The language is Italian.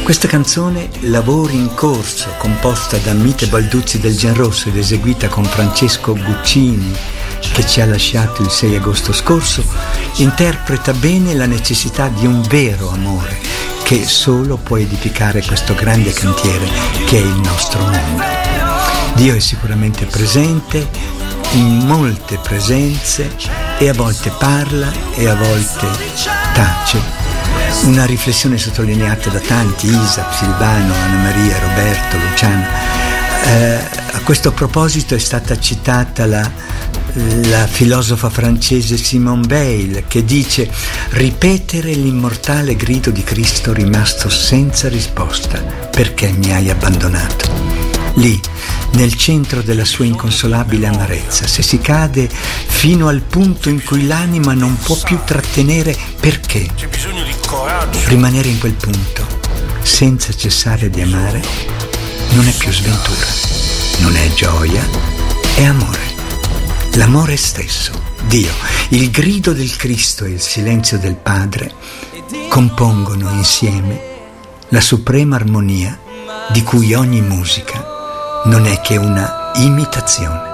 Questa canzone, Lavori in corso, composta da Mite Balduzzi del Gianrosso ed eseguita con Francesco Guccini, che ci ha lasciato il 6 agosto scorso, interpreta bene la necessità di un vero amore che solo può edificare questo grande cantiere che è il nostro mondo. Dio è sicuramente presente in molte presenze e a volte parla e a volte tace. Una riflessione sottolineata da tanti, Isa, Silvano, Anna Maria, Roberto, Luciana. A questo proposito è stata citata la filosofa francese Simone Weil, che dice: ripetere l'immortale grido di Cristo rimasto senza risposta, perché mi hai abbandonato. Lì, nel centro della sua inconsolabile amarezza, se si cade fino al punto in cui l'anima non può più trattenere, perché? Rimanere in quel punto, senza cessare di amare, non è più sventura, non è gioia, è amore. L'amore stesso, Dio, il grido del Cristo e il silenzio del Padre compongono insieme la suprema armonia di cui ogni musica non è che una imitazione.